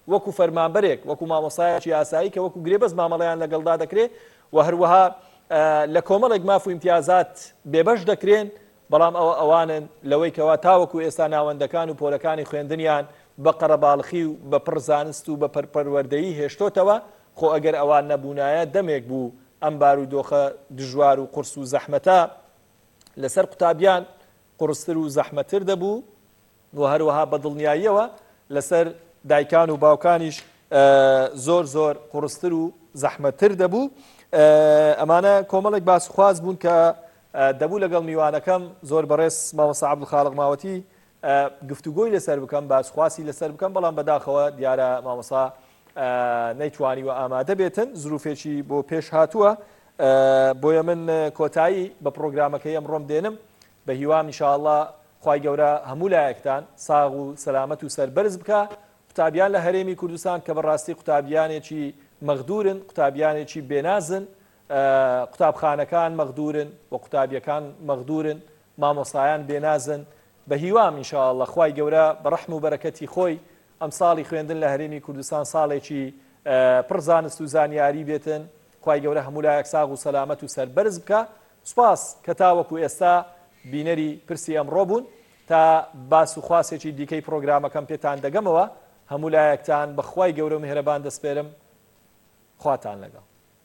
وەکو فەرمانبەرێک وەکو مامۆستایەکی یاسایی کە وەکو گرێبەست مامەڵەیان لەگەڵدا دەکرێت و هەروەها لە کۆمەڵێک ماف و امتیازات بێبەش دەکرێن بەڵام ئەوانن لەوەی کەوا تاوەکو ئێستا ناوەندەکان و پۆلەکانی خوێندنیان بە قەرەباڵخی و بە پڕزانست و بە پەروەردەیی هێشتۆتەوە خۆ ئەگەر ئەوان نەبوونایە دەمێک بوو ئەم بارودۆخە دژوار و قورس و زەحمەتە لەسەر قوتابیان قورستر و زەحمەتر دەبوو و هەروەها بە دڵنیاییەوە لەسەر دایکان و باوکانیش زۆر زۆر قورستر و زەحمەتر دەبوو. ئەمانە کۆمەڵێک باسخواز بوون کە دەبوو لەگەڵ میوانەکەم زۆر بەڕێز مامۆستا عەبدولخالق ماوەتی گفتوگۆی لەسەر بکەم باسخواسی لەسەر بکەم بەڵام بەداخەوە دیارە مامۆستا نەیتوانی و ئامادە بێتن زروفێکی بۆ پێش هاتووە بۆیە من کۆتایی بە پرۆگرامەکەی ئەمڕۆم دێنم بە هیوام ئینشاءالله خوای گەورە هەموو لایەکتان ساغ و سەلامەت و سەربەرز بکە قوتابیان لە هەرێمی کوردستان کە بەڕاستی قوتابیانێکی مەغدورن قوتابیانێکی بێنازن قوتابخانەکان مەغدورن و قوتابیەکان مەغدورن مامۆستایان بێنازن بە هیوام ئینشاءالله خوای گەورە بە ڕەحم و بەرەکەتی خۆی ئەم ساڵی خوێندن لە هەرێمی کوردستان ساڵێکی پڕ زانست و زانیاری بێتن خوای گەورە هەموو لایەک ساغ و سەلامەت و سەربەرز بکە. سوپاس کە تاوەکو ئێستا بینەری پرسی ئەمڕۆ بوون تا باس و خواسێکی دیکەی پرۆگرامەکەم پێتان دەگەمەوە هەموو لایەکتان بە خوای گەورە و میهرەبان دەسپێرم خواتان لەگەڵ.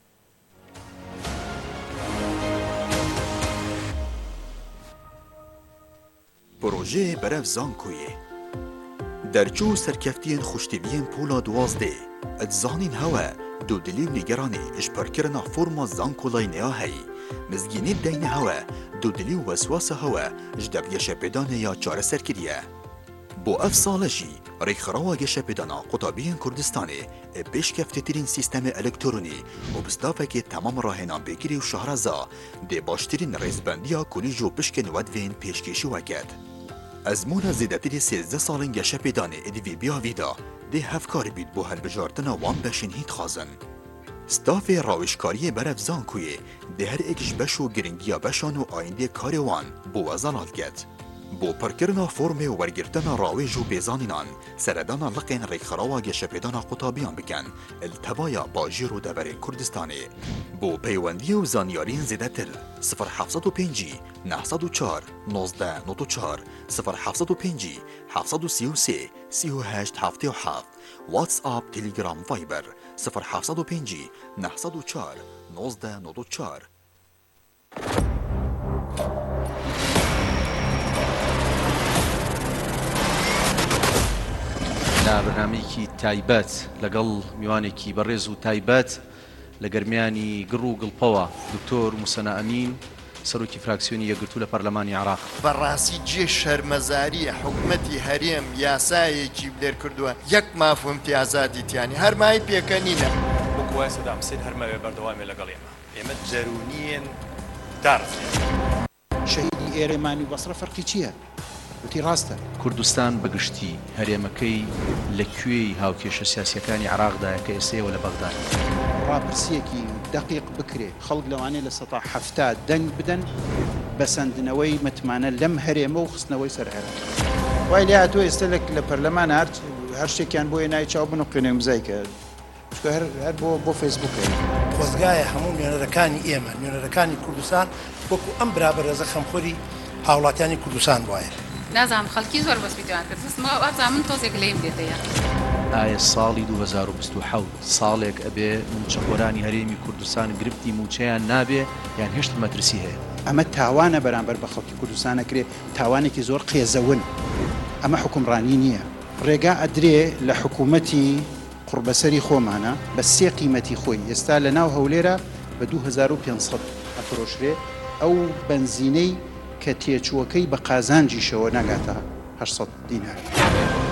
پروژه برف زانکویه درچو سرکفتین خوشتیوین پولا دوازده اتزانین هوا دو دلیو نگرانی اشپرکرنا فرما زانکولای نیا هی مزگینی دین هوا دو دلیو وسواس هوا جدب یشپدان یا چار سرکریه بو اف سالشی ریخراوا گشپدانا قطابین کردستانی پیشکفتترین سیستم الکترونی و بستافه که تمام راهنان بگیری و شهرزا ده باشترین ریزبندیا کلیج و پشک نودوین پیشکشی وکد. از مون زیدتری 13 سالن گشپدانه ادوی بیا ویدا ده هفکاری بید بو هلبجارتنا وان بشین هیت خازن. ستاف راوشکاری برف زانکوی ده هر اکش بشو گرنگیا بشان و آینده کاری وان بو وزالات گد. بو پرکرنا فرم و ورگرتنا راویج و بیزانینان سردانا لقین ریخراوا گشپدانا قطابیان بکن التبایا باجیر و دبر کردستانی بو پیوندی و زانیارین زیدتر 075 904 1994 075 733 3877 واتس آپ تلگرام وایبر 075 904 1994 لا برنامجی تایبەت لەگەڵ میوانێکی بەڕێز و تایبەت لە گەرمیانی گڕ و گڵپەوە دکتۆر موسەنا ئەمین سەرۆکی فراکسیۆنی یەکگرتوو لە پەرلەمانی عێراق بەڕاستی جێ شەرمەزاریە حکومەتی هەرێم یاسایەکی لێر کردووە یەک ماف و امتیازاتی تیانی هەرمای پێکەنینە وەکو وای سەدام حوسێن هەرمەوێ بەردەوامێ لەگەڵ ئێمە جەرونیەن دارزێن شەهیدی ئێرەمانی بەسرە فەرقی چییە؟ وتی ڕاستە کوردستان بەگشتی هەرێمەکەی لە کوێی هاوکێشە سیاسیەکانی عێراقدایە کە ئێستەیەوە لە بەغداد ڕاپرسیەکی دقیق بکرێ خەڵک لەوانەیە لە 1970 دەنگ بدەن بە سندنەوەی متمانە لەم هەرێمە و خستنەوەی سەر عێراق وای لێ هاتووە ئێستا لە پەرلەمان هەر شتێکیان بۆیە نای چاو بن و قوێنەی مزایکە هەر بۆ فەیسبووکە خۆزگایە هەموو نوێنەرەکانی ئێمە نوێنەرەکانی کوردستان وەکو ئەم برابەرێزە خەمخۆری هاوڵاتیانی کوردستان وایە نازانم خەڵکی زۆر بەسپیتوان کرد وازان من تۆزێک لێم دێتەیە ئایا ساڵی 2027 ساڵێک ئەبێ موچەخۆرانی هەرێمی کوردستان گرفتی موچەیان نابێ یان هێشت مەترسی هەیە ئەمە تاوانە بەرامبەر بە خەڵکی کوردستان ئەکرێ تاوانێکی زۆر قێزەون ئەمە حکومڕانی نییە ڕێگا ئەدرێ لە حکوومەتی قوربەسەری خۆمانە بە سێ قیمەتی خۆی ئێستا لە ناو هەولێرە بە 2500 ئەفرۆشرێ ئەو بنزینەی کە تێچووەکەی بە قازانجیشەوە ناگاتە 800 دینار